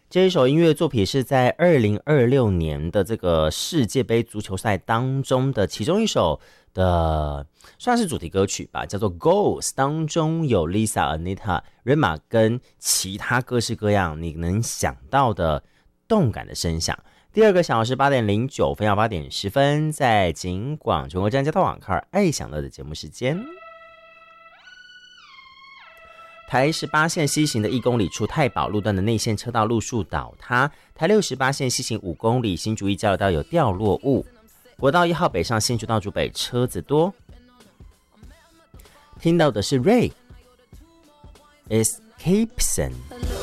这一首音乐作品是在2026年的这个世界杯足球赛当中的其中一首的算是主题歌曲吧，叫做 Goals， 当中有 Lisa、Anita、Rema 跟其他各式各样你能想到的动感的声响。第二个小时8点09分到8点10分，在警广全国站交通网看爱享乐的节目时间。台18线西行的1公里处太保路段的内线车道路树倒塌，台68线西行5公里新竹一交流道有掉落物，国道1号北上新竹到竹北车子多。听到的是 Ray Escapeson。